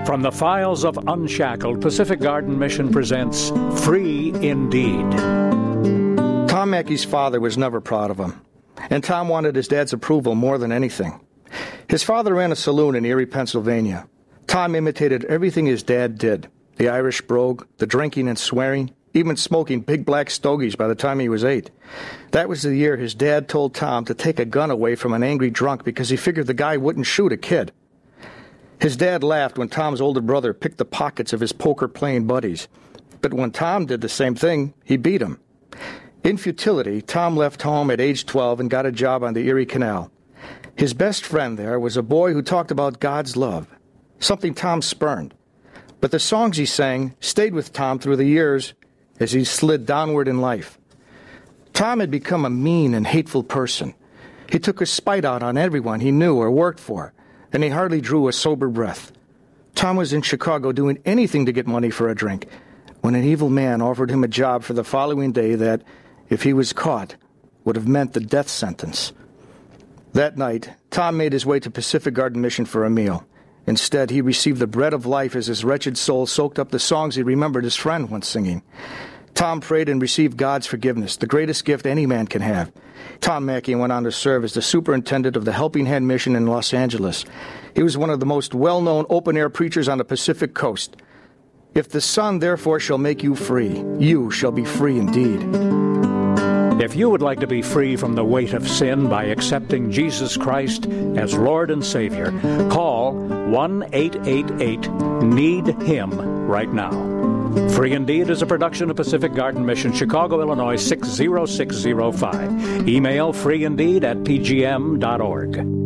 From the files of Unshackled, Pacific Garden Mission presents Free Indeed. Tom Mackey's father was never proud of him, and Tom wanted his dad's approval more than anything. His father ran a saloon in Erie, Pennsylvania. Tom imitated everything his dad did: the Irish brogue, the drinking and swearing, even smoking big black stogies by the time he was 8. That was the year his dad told Tom to take a gun away from an angry drunk because he figured the guy wouldn't shoot a kid. His dad laughed when Tom's older brother picked the pockets of his poker-playing buddies. But when Tom did the same thing, he beat him. In futility, Tom left home at age 12 and got a job on the Erie Canal. His best friend there was a boy who talked about God's love, something Tom spurned. But the songs he sang stayed with Tom through the years as he slid downward in life. Tom had become a mean and hateful person. He took his spite out on everyone he knew or worked for, and he hardly drew a sober breath. Tom was in Chicago doing anything to get money for a drink when an evil man offered him a job for the following day that, if he was caught, would have meant the death sentence. That night, Tom made his way to Pacific Garden Mission for a meal. Instead, he received the bread of life as his wretched soul soaked up the songs he remembered his friend once singing. Tom prayed and received God's forgiveness, the greatest gift any man can have. Tom Mackey went on to serve as the superintendent of the Helping Hand Mission in Los Angeles. He was one of the most well-known open-air preachers on the Pacific Coast. If the Son therefore shall make you free, you shall be free indeed. If you would like to be free from the weight of sin by accepting Jesus Christ as Lord and Savior, call 1-888-NEED-HIM right now. Free Indeed is a production of Pacific Garden Mission, Chicago, Illinois 60605. Email freeindeed@pgm.org.